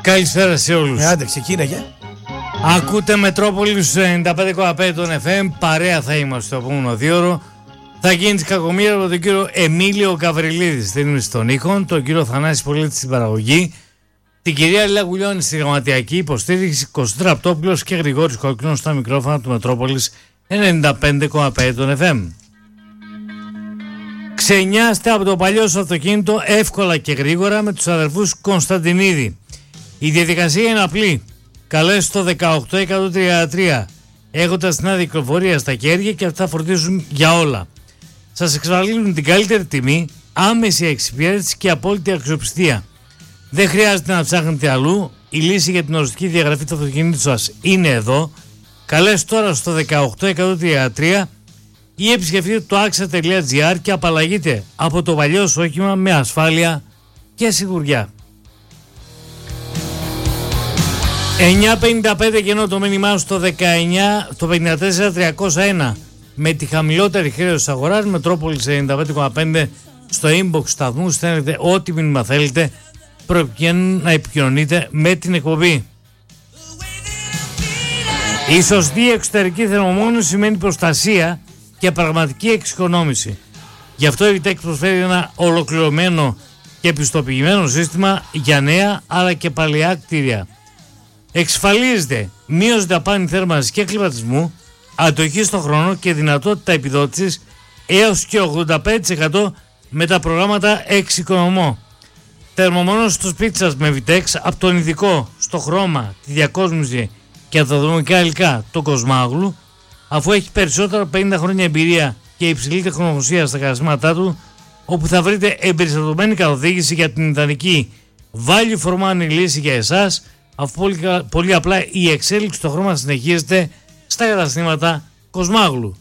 Καλησπέρα σε όλους. Άντε, ξεκίναγε. Ακούτε Μετρόπολης 95,5 των FM. Παρέα θα είμαστε το επόμενο 2ωρο. Θα γίνει της κακομοίρα από τον κύριο Εμίλιο Καβριλίδη στην στον ήχον, τον κύριο Θανάση Πολίτη στην παραγωγή, την κυρία Λίλα Γουλιώνη στη γραμματιακή υποστήριξη, Κωστή Ραπτόπουλος και Γρηγόρης Κόκκινος στα μικρόφωνα του Μετρόπολης 95,5 των FM. Ξενιάστε από το παλιό σας αυτοκίνητο εύκολα και γρήγορα με τους αδερφούς Κωνσταντινίδη. Η διαδικασία είναι απλή. Καλέστε το 18133 έχοντας την άδεια κυκλοφορία στα χέρια και αυτά φροντίζουν για όλα. Σας εξασφαλίζουν την καλύτερη τιμή, άμεση εξυπηρέτηση και απόλυτη αξιοπιστία. Δεν χρειάζεται να ψάχνετε αλλού. Η λύση για την οριστική διαγραφή του αυτοκινήτου σας είναι εδώ. Καλέστε τώρα στο 18133 ή επισκεφτείτε το axa.gr και απαλλαγείτε από το παλιό σας όχημα με ασφάλεια και σιγουριά. 9.55 και ενώ το μήνυμά στο 54301 με τη χαμηλότερη χρέωση της αγοράς, Μετρόπολης 95,5 στο inbox σταθμού στέλνετε ό,τι μήνυμα θέλετε προκειμένου να επικοινωνείτε με την εκπομπή. Η σωστή εξωτερική θερμομόνωση σημαίνει προστασία και πραγματική εξοικονόμηση. Γι' αυτό η Vitec προσφέρει ένα ολοκληρωμένο και πιστοποιημένο σύστημα για νέα αλλά και παλαιά κτίρια. Εξασφαλίζεται μείωση δαπάνη θέρμανσης και κλιματισμού, αντοχή στον χρόνο και δυνατότητα επιδότησης έως και 85% με τα προγράμματα εξοικονομώ. Θερμομόνωση στο σπίτι σας με Vitex από τον ειδικό στο χρώμα, τη διακόσμηση και τα δομικά υλικά του Κοσμάγλου, αφού έχει περισσότερα από 50 χρόνια εμπειρία και υψηλή τεχνογνωσία στα καταστήματά του, όπου θα βρείτε εμπεριστατωμένη καθοδήγηση για την ιδανική value for money λύση για εσάς, αφού πολύ απλά η εξέλιξη στο χρώμα συνεχίζεται στα καταστήματα Κοσμάγλου.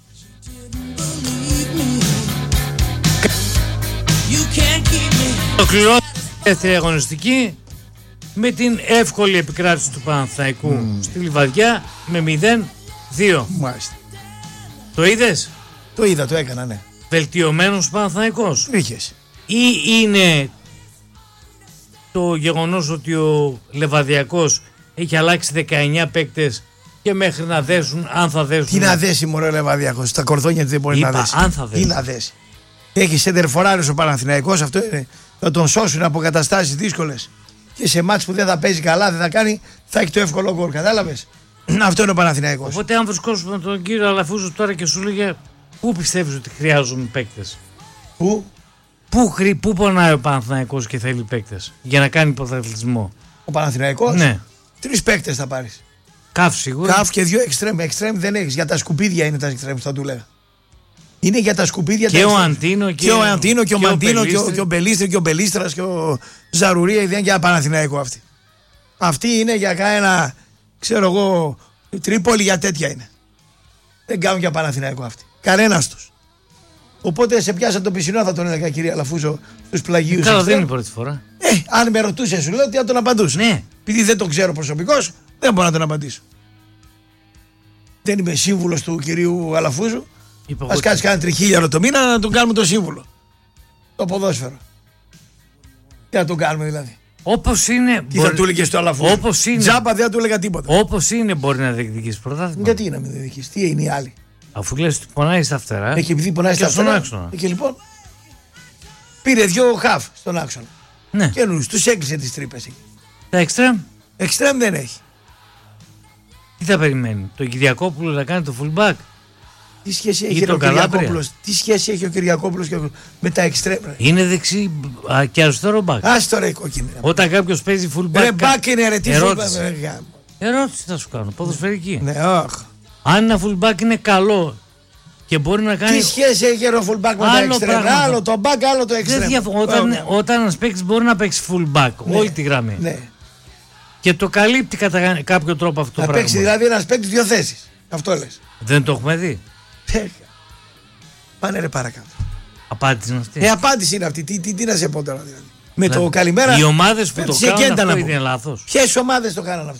Ολοκληρώθηκε η δεύτερη αγωνιστική με την εύκολη επικράτηση του Παναθηναϊκού στη Λιβαδιά με 0-2. Μάλιστα. Το είδες? Το είδα, το έκανα, ναι. Βελτιωμένος Παναθηναϊκός. Είχες. Ή είναι το γεγονός ότι ο Λεβαδιακός έχει αλλάξει 19 παίκτες και μέχρι να δέσουν, αν θα δέσουν. Τι να δέσει μωρέ Λεβαδιακός, τα κορδόνια δεν μπορεί να δέσει. Αν θα δέσουν. Τι να δέσει. Έχει σεντερφοράρες ο Παναθηναϊκός, αυτό είναι. Θα τον σώσουν από καταστάσεις δύσκολες. Και σε μάτς που δεν θα παίζει καλά, δεν θα κάνει, θα έχει το εύκολο γκολ. Κατάλαβες. Αυτό είναι ο Παναθηναϊκός. Οπότε, αν βρισκόσουμε τον κύριο Αλαφούζο τώρα και σου λέγε, πού πιστεύεις ότι χρειάζομαι παίκτες? Πού πονάει ο Παναθηναϊκός και θέλει παίκτες για να κάνει πρωταθλητισμό? Ο Παναθηναϊκός. Ναι. 3 παίκτες θα πάρεις. Κάφ σίγουρα. Κάφ και 2 εξτρέμ. Εξτρέμ δεν έχεις. Για τα σκουπίδια είναι τα εξτρέμ, θα του λέγα. Είναι για τα σκουπίδια. Και ο Αντίνο και ο Αντίνο και ο Μαντίνο και ο Μπελίστρη και ο Μπελίστρας και ο Ζαρουρία. Δεν είναι για Παναθηναϊκό αυτή. Αυτή είναι για κάνα, ξέρω εγώ, Τρίπολη, για τέτοια είναι. Δεν κάνουν για Παναθηναϊκό αυτή. Κανένας τους. Οπότε σε πιάσα το πισινό, θα τον έλεγα, κυρία Λαφούζο, στους πλαγίους. Καλά, δεν είναι η πρώτη φορά. Αν με ρωτούσε, σου λέω τι θα τον απαντούσε. Ναι. Επειδή δεν τον ξέρω προσωπικώς, δεν μπορώ να τον απαντήσω. Δεν είμαι σύμβουλος του κυρίου Αλαφούζου. Ας κάτσει κάνα 3.000 το μήνα να τον κάνουμε το σύμβουλο. Το ποδόσφαιρο. Τι να τον κάνουμε δηλαδή? Όπως είναι. Τι θα του έλεγε στο Αλαφούζο? Όπως είναι. Τζάμπα δεν θα του έλεγα τίποτα. Όπως είναι μπορεί να διεκδικήσει πρωτάθλημα. Γιατί να μην διεκδικήσει, τι είναι οι άλλοι? Αφού λες ότι πονάει στα φτερά. Έχει επειδή πονάει στα φτερά. Και λοιπόν πήρε 2 χαφ στον άξονα. Ναι. Καινούς, τους έκλεισε τις τρύπες. Τα εξτρέμ. Εξτρέμ δεν έχει. Τι θα περιμένει, το Κυριακόπουλο να κάνει το fullback? Τι σχέση έχει ο Κυριακόπουλος? Τι σχέση έχει ο Κυριακόπουλος με τα εξτρέμ? Είναι δεξί και αριστερό μπακ. Ας τώρα η κόκκινη. Όταν κάποιος παίζει fullback. Ρε μπακ είναι ρε, τι ερώτηση θα σου κάνω, ποδοσφαιρική. Ναι, αν ένα fullback είναι καλό και μπορεί να κάνει. Τι σχέση έχει ο fullback με τα εξτρέμ? Άλλο το back, άλλο το εξτρέμ. Όταν ένας παίκτης μπορεί να παίξει fullback, όλη τη γραμμή. Ναι. Και το καλύπτει κατά κάποιο τρόπο αυτό το πράγμα. Να παίξει δηλαδή ένας παίκτης 2 θέσεις. Αυτό λες? Δεν το έχουμε δει. Πάνε ρε παρακάτω. Απάντηση είναι αυτή. Απάντηση είναι αυτή. Τι να σε πω τώρα δηλαδή. Με το καλημέρα. Οι ομάδες που το κάνουν αυτό είναι λάθος. Ποιες ομάδες το κάνανε αυτό?